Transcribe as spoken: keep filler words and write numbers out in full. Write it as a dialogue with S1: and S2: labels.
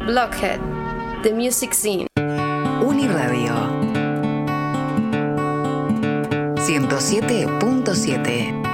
S1: Blockhead, The Music Scene.
S2: Uniradio ciento siete punto siete.